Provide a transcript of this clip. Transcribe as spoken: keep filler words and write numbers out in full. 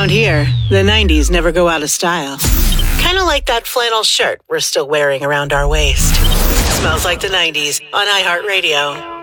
Around here, the nineties never go out of style. Kind of like that flannel shirt we're still wearing around our waist. Smells like the nineties on iHeartRadio.